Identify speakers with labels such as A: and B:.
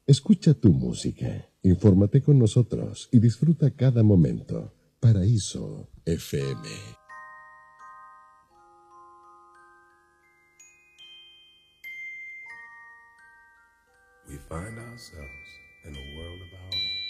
A: Escucha tu música, infórmate con nosotros y disfruta cada momento. Paraíso FM.
B: We find ourselves in a world of our own.